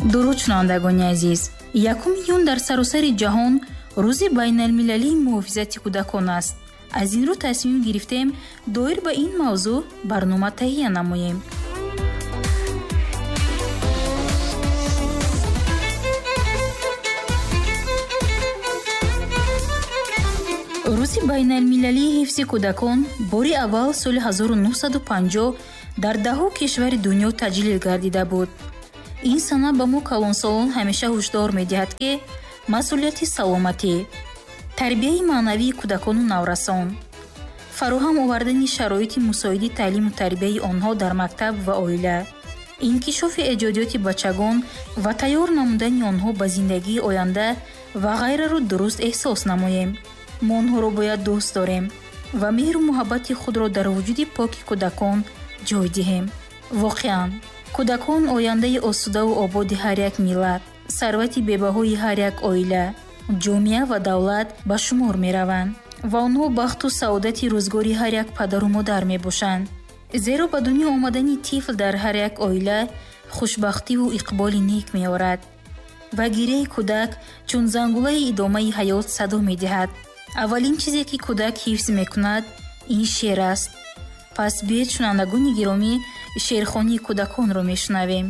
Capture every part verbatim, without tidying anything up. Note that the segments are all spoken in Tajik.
дуруд шунавандагони азиз, якум июн дар саросари ҷаҳон рӯзи байналмилалии муҳофизати кӯдакон аст. аз ин рӯ тасмим гирифтем доир ба ин мавзӯъ барнома таҳия намоем. рӯзи байналмилалии ҳифзи кӯдакон бори аввал соли ҳазору нуҳсаду панҷоҳ дар даҳу кишвари дунё таҷлил гардида буд. ин сана ба мо калонсолон ҳамеша ҳушдор медиҳад, ки масъулияти саломатӣ, тарбияи маънавии кӯдакону наврасон, фароҳам овардани шароити мусоиди таълиму тарбияи онҳо дар мактаб ва оила, инкишофи эҷодиёти бачагон ва тайёр намудани онҳо ба зиндагии оянда ва ғайраро дуруст эҳсос намоем. мо онҳоро бояд дӯст дорем ва меҳру муҳаббати худро дар вуҷуди поки кӯдакон ҷой диҳем. воқеан кӯдакон ояндаи осудаву ободи ҳар як миллат, сарвати бебаҳои ҳар як оила, ҷомеа ва давлат ба шумор мераванд ва онҳо бахту саодати рӯзгори ҳар як падару модар мебошанд. зеро ба дунё омадани тифл дар ҳар як оила хушбахтиву иқболи нек меорад ва гирияи кӯдак чун зангулаи идомаи ҳаёт садо медиҳад. аввалин чизе ки кӯдак ҳифз мекунад ин шеър аст. пас биёед шунавандагони гиромӣ шеърхонии кӯдаконро мешунавем.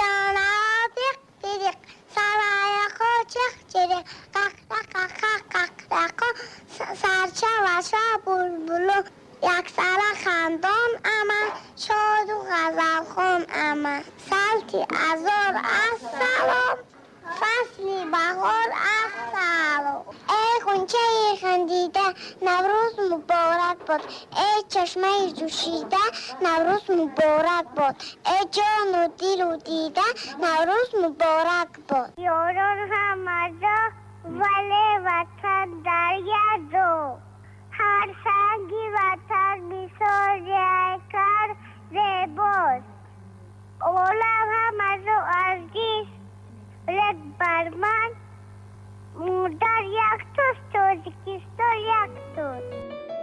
сарчаваша булбулу яксара хандон ама шоду ғазалхон ама салти азор ассалом фасли баҳор ассалом. эй ғунчаи хандида наврӯз муборак бод, эй чашмаи жӯшида наврӯз муборак бод, эй ҷону дилу дида наврӯз муборак бод. ёрон ҳама ҷо вале ватан дар як ҷо, ҳар санги ватан мисоли айкар зебост. олам ҳама ҷо аз ҷисм лек бар ман мурдар як тост, тоҷикистон як тост.